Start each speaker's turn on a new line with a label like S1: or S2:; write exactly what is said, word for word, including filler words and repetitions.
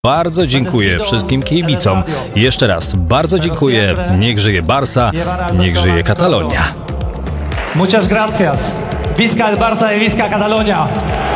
S1: Bardzo dziękuję wszystkim kibicom. Jeszcze raz bardzo dziękuję. Niech żyje Barça, niech żyje Katalonia.
S2: Muchas gracias. Visca el Barça y Visca Catalunya.